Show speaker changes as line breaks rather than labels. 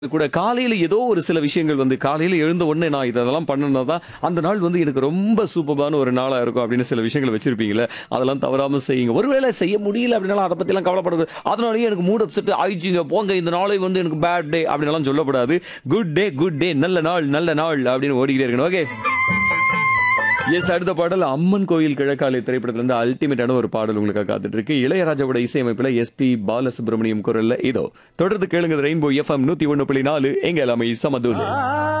கூட காலையில ஏதோ ஒரு சில விஷயங்கள் வந்து காலையில எழுந்த உடனே நான் இதெல்லாம் பண்ணனா தான் அந்த நாள் வந்து எனக்கு ரொம்ப சூப்பர்பான ஒரு நாளா இருக்கும் அப்படின்னு சில விஷயங்களை வச்சிருப்பீங்கல்ல. அதெல்லாம் தவறாம செய்யுங்க. ஒருவேளை செய்ய முடியல அப்படினாலும் அத பத்திலாம் கவலைப்படக்கூடாது. அதனாலயே எனக்கு மூட் அப்செட் ஆயிடுச்சுங்க. போங்க இந்த நாளே வந்து எனக்கு பேட் டே அப்படின்னுலாம் சொல்லக்கூடாது. குட் டே நல்ல நாள் அப்படின்னு ஓடிக்கிட்டே இருக்கணும். ஓகே. எஸ் அடுத்த பாடல் அம்மன் கோயில் கிழக்காலை திரைப்படத்துல இருந்து அல்டிமேட்டான ஒரு பாடல் உங்களுக்காக காத்துட்டு இருக்கு. இளையராஜாவோட இசையமைப்புல எஸ்பி பாலசுப்ரமணியம் குரல்ல இதோ தொடர்ந்து கேளுங்க ரெயின்போ எஃப்எம் 101.4 எங்க எல்லாமே சமதுல.